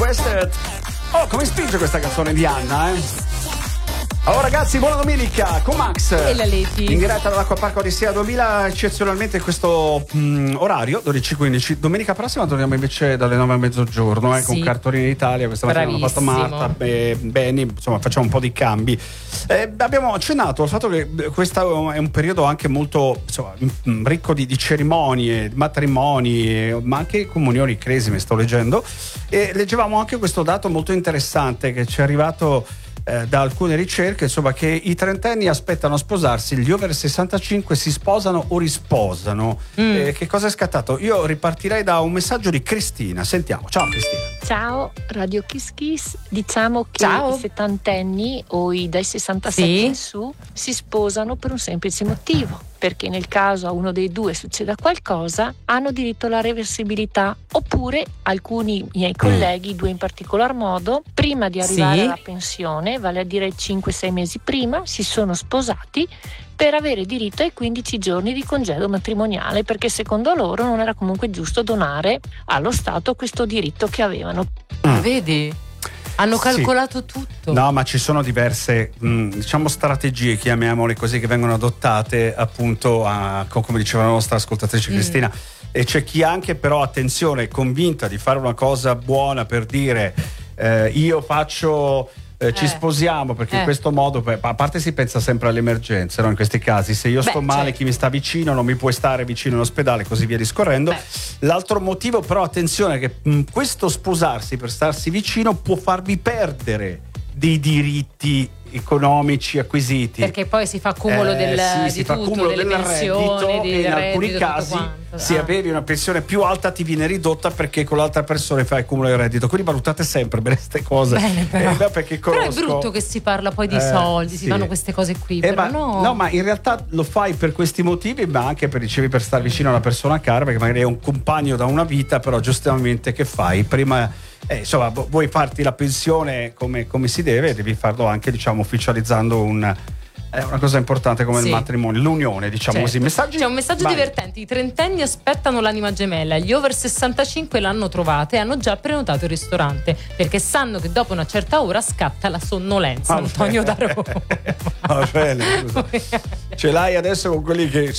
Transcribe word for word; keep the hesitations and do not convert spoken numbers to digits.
Wasted. Oh, come spinge questa canzone di Anna, eh? Allora ragazzi, buona domenica con Max e la Leti in diretta dall'Acquapark Odissea duemila, eccezionalmente questo mh, orario dodici quindici. Domenica prossima torniamo invece dalle nove a mezzogiorno eh, sì. con Cartolina Italia. Questa mattina hanno fatto Marta e Benny, insomma facciamo un po' di cambi. Eh, abbiamo accennato al fatto che questo è un periodo anche molto insomma, ricco di, di cerimonie, matrimoni, ma anche comunioni, cresime, sto leggendo, e leggevamo anche questo dato molto interessante che ci è arrivato Eh, da alcune ricerche, insomma, che i trentenni aspettano a sposarsi, gli over sessantacinque si sposano o risposano. Mm. Eh, che cosa è scattato? Io ripartirei da un messaggio di Cristina. Sentiamo. Ciao Cristina. Ciao Radio Kiss Kiss. Diciamo che Ciao. i settantenni o i dai sessantasette sì. in su si sposano per un semplice motivo, perché nel caso a uno dei due succeda qualcosa hanno diritto alla reversibilità, oppure alcuni miei colleghi, mm. due in particolar modo, prima di arrivare sì. alla pensione, vale a dire cinque sei mesi prima, si sono sposati per avere diritto ai quindici giorni di congedo matrimoniale, perché secondo loro non era comunque giusto donare allo Stato questo diritto che avevano. Mm. Vedi? Hanno calcolato sì. tutto. No, ma ci sono diverse mh, diciamo strategie, chiamiamole così, che vengono adottate appunto a, come diceva la nostra ascoltatrice mm. Cristina, e c'è chi anche però, attenzione, è convinta di fare una cosa buona per dire eh, io faccio Eh, ci eh. sposiamo perché eh. in questo modo, a parte si pensa sempre alle emergenze, no? In questi casi se io sto Beh, male certo. chi mi sta vicino non mi può stare vicino in ospedale, così via discorrendo. Beh. L'altro motivo però, attenzione, che mh, questo sposarsi per starsi vicino può farvi perdere dei diritti economici acquisiti, perché poi si fa accumulo eh, del, sì, di si fa tutto, accumulo delle del pensioni, reddito, di e in alcuni reddito, casi se ah. avevi una pensione più alta ti viene ridotta perché con l'altra persona fai accumulo del reddito, quindi valutate sempre bene queste cose. Bene, però. Eh, perché conosco, però è brutto che si parla poi di eh, soldi, sì. si fanno queste cose qui, eh, però ma, no. no ma in realtà lo fai per questi motivi, ma anche per, dicevi, per stare vicino a una persona cara, perché magari è un compagno da una vita, però giustamente che fai? Prima Eh, insomma, vuoi farti la pensione come, come si deve, devi farlo anche, diciamo, ufficializzando un, è una cosa importante come sì. il matrimonio, l'unione, diciamo certo. così. Messaggi? C'è un messaggio Vai. divertente: i trentenni aspettano l'anima gemella, gli over sessantacinque l'hanno trovata e hanno già prenotato il ristorante, perché sanno che dopo una certa ora scatta la sonnolenza. Ah, Antonio da Roma. Va bene, ce l'hai adesso con quelli che